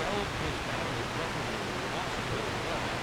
Well, his family grew up in a possibility.